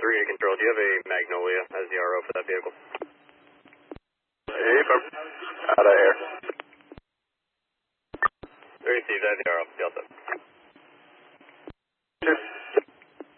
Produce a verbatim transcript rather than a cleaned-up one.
three to control. Do you have a Magnolia as the R O for that vehicle? Hey, from out of air. Received, I have the R O, Delta. Sure.